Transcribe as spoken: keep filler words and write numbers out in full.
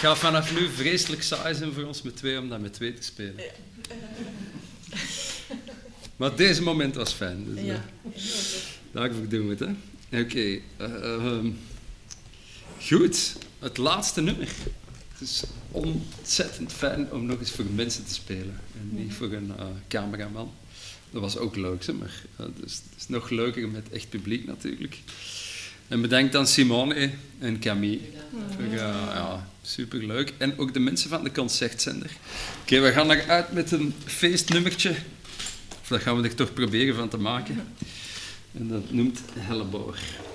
gaat vanaf nu vreselijk saai zijn voor ons met twee om dat met twee te spelen. Maar deze moment was fijn. Dus, Ja. uh, daarvoor doen we het, hè. Oké. Okay, uh, um, goed, het laatste nummer. Het is ontzettend fijn om nog eens voor mensen te spelen. En niet voor een uh, cameraman. Dat was ook leuk, zeg maar. Uh, dus het is nog leuker met echt publiek natuurlijk. En bedankt aan Simone en Camille. Voor, uh, ja, superleuk. En ook de mensen van de Concertzender. Oké, okay, we gaan eruit met een feestnummertje. Of dat gaan we er toch proberen van te maken. En dat noemt Helleboor.